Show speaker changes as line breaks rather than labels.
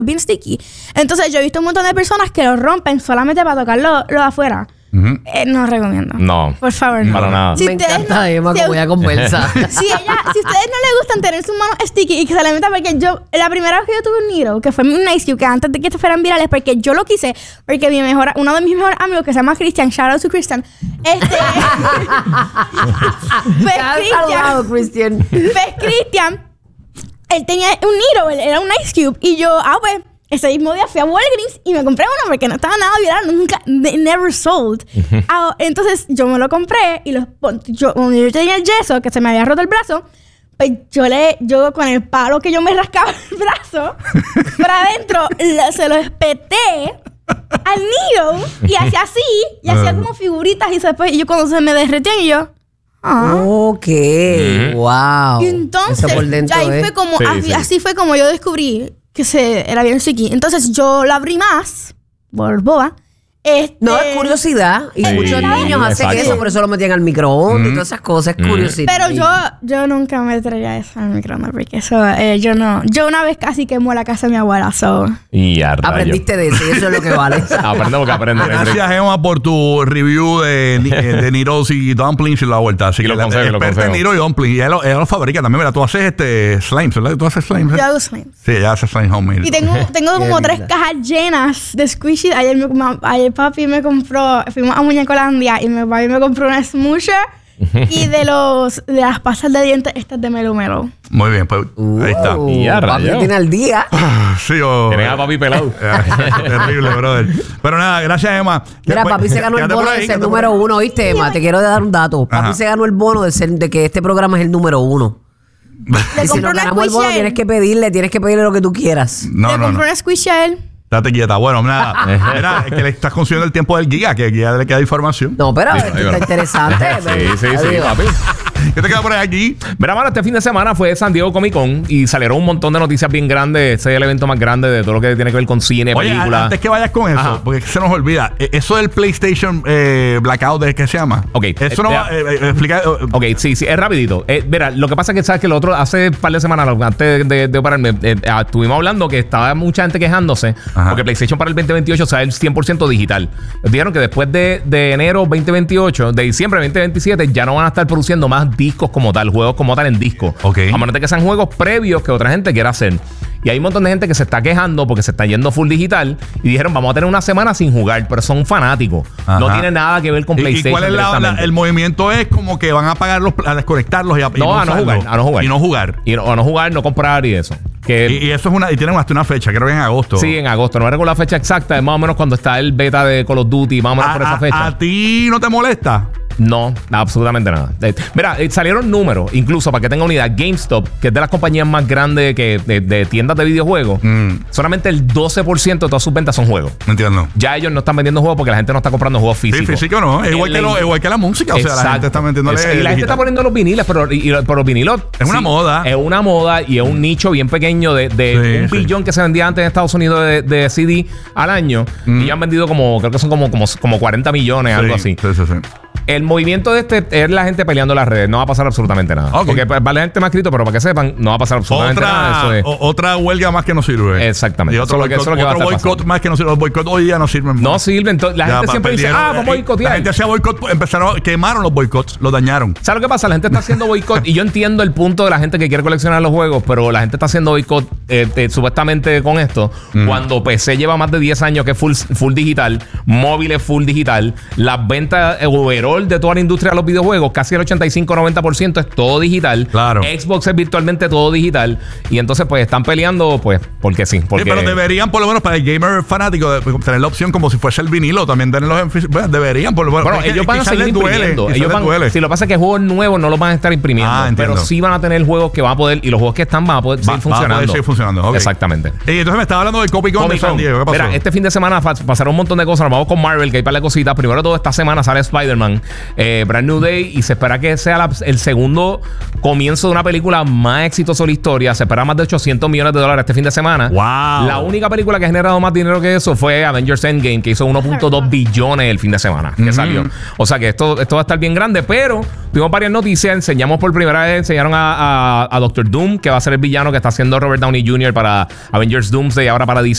bien sticky. Entonces yo he visto un montón de personas que lo rompen solamente para tocarlo de afuera. No recomiendo.
No.
Por favor, no.
Para nada.
Me encanta Emma como ella conversa.
Si a ustedes no les gustan tener sus manos sticky y que se le meta, porque yo, la primera vez que yo tuve un Needle, que fue un Ice Cube, que antes de que fueran virales, porque yo lo quise, porque uno de mis mejores amigos, que se llama Christian, shout out to Christian,
Christian.
Christian, él tenía un Needle, era un Ice Cube, y yo, pues, ese mismo día fui a Walgreens y me compré uno porque no estaba nada viral, nunca, never sold. Entonces yo me lo compré y cuando yo tenía el yeso, que se me había roto el brazo, pues yo con el palo que yo me rascaba el brazo, para adentro se lo espeté al Needle y hacía así, y hacía como figuritas y después yo cuando se me derretía y yo...
Ok, wow.
Y entonces, fue como, así fue como yo descubrí que era bien sticky. Entonces yo lo abrí más por boba.
No, es curiosidad. Y muchos niños hacen eso, por eso lo metían al microondas y todas esas cosas. Es curiosidad.
Pero yo nunca me traía eso al microondas porque eso, yo no. Yo una vez casi quemó la casa de mi abuela,
Y
aprendiste de eso y eso es lo que vale.
Aprendemos que aprende.
Gracias, Emma, por tu review de Needles y Dumplings y la vuelta. Así que la experta en Needles y Dumplings. Y ella los fabrica también. Mira, tú haces slimes, ¿verdad? ¿Tú haces slimes?
Yo hago slimes.
Sí, ella hace slimes homemade.
Y tengo como 3 cajas llenas de squishy. Ayer papi me compró, fuimos a Muñecolandia y papi me compró una smoosher y de las pastas de dientes estas de Melo Melo.
Muy bien, pues ahí está.
Papi tiene al día.
Sí,
Tienes a papi pelado.
Terrible, brother. Pero nada, gracias, Emma.
Mira, papi se ganó el bono de ser número 1, ¿oíste, Emma? Te quiero dar un dato. Papi se ganó el bono de que este programa es el número 1. Y si nos ganamos el bono, tienes que pedirle lo que tú quieras.
Le compré una squishy a él.
Date quieta. Bueno, nada. Mira, es que le estás consumiendo el tiempo del Giga, que Giga le queda información.
No, pero esto está interesante.
Sí, papi.
¿Qué te queda por aquí?
Mira, mano, este fin de semana fue San Diego Comic Con y salieron un montón de noticias bien grandes. Ese es el evento más grande de todo lo que tiene que ver con cine, películas.
Antes que vayas con eso, porque se nos olvida. Eso del PlayStation Blackout, ¿qué se llama?
Ok.
Eso no va a explicar.
Ok, sí, es rapidito. Mira, lo que pasa es que sabes que el otro, hace un par de semanas, antes de operarme, estuvimos hablando que estaba mucha gente quejándose porque PlayStation para el 2028 sale el 100% digital. Dijeron que después de enero 2028, de diciembre 2027, ya no van a estar produciendo más discos como tal, juegos como tal en disco. A menos de que sean juegos previos que otra gente quiera hacer. Y hay un montón de gente que se está quejando porque se está yendo full digital y dijeron, vamos a tener una semana sin jugar, pero son fanáticos. No tiene nada que ver con PlayStation.
¿Y cuál es el movimiento? Es como que van a apagarlos, a desconectarlos y a no jugar. Y no jugar, no comprar y eso. Y eso es y tienen hasta una fecha, creo que en agosto.
Sí, en agosto. No recuerdo la fecha exacta, es más o menos cuando está el beta de Call of Duty, más o menos por esa fecha.
¿A ti no te molesta?
No, absolutamente nada. Mira, salieron números, incluso para que tenga una idea, GameStop, que es de las compañías más grandes de tiendas de videojuegos, solamente el 12% de todas sus ventas son juegos.
Entiendo.
Ya ellos no están vendiendo juegos porque la gente no está comprando juegos físicos.
Sí, físico no. Igual que la música.
Exacto.
O sea, la gente está metiéndole.
Y la gente está poniendo los viniles, pero los vinilos.
Es una moda.
Es una moda y es un nicho bien pequeño de 1 billón que se vendía antes en Estados Unidos de CD al año. Y ya han vendido creo que son como 40 millones, algo así.
Sí.
El movimiento de es la gente peleando en las redes. No va a pasar absolutamente nada. Porque vale la gente más escrito, pero para que sepan, no va a pasar absolutamente nada.
Otra huelga más que no sirve.
Exactamente.
Y otro boicot más que no sirve. Los boicots hoy ya no sirven.
No sirven. La gente siempre dice, vamos a boicotear.
La gente hacía boicot, quemaron los boicots, los dañaron.
¿Sabes lo que pasa? La gente está haciendo boicot y yo entiendo el punto de la gente que quiere coleccionar los juegos, pero la gente está haciendo boicot supuestamente con esto. Cuando PC lleva más de 10 años que es full digital, móviles full digital, las ventas overall de toda la industria de los videojuegos, casi el 85-90% es todo digital.
Claro.
Xbox es virtualmente todo digital. Y entonces, pues, están peleando, pues, porque sí. Porque...
Sí, pero deberían, por lo menos, para el gamer fanático, tener la opción como si fuese el vinilo, también tenerlos en físico. Bueno, deberían, por lo menos.
Bueno, ellos van a seguir imprimiendo. Si lo que pasa es que juegos nuevos no los van a estar imprimiendo. Pero sí van a tener juegos que van a poder, y los juegos que están van a poder seguir funcionando.
Van a poder seguir funcionando. Okay.
Exactamente.
Y entonces me estaba hablando del Comic Con de San Diego. ¿Qué pasó?
Mira, este fin de semana pasaron un montón de cosas. Nos vamos con Marvel, que hay para las cositas. Primero de todo, esta semana sale Spider-Man. Superman, Brand New Day, y se espera que sea el segundo comienzo de una película más exitosa de la historia. Se espera más de $800 millones este fin de semana.
Wow.
La única película que ha generado más dinero que eso fue Avengers Endgame, que hizo 1.2 billones el fin de semana que salió. O sea que esto va a estar bien grande, pero tuvimos varias noticias. Enseñamos por primera vez, enseñaron a Doctor Doom, que va a ser el villano que está haciendo Robert Downey Jr. para Avengers Doomsday, ahora para DC.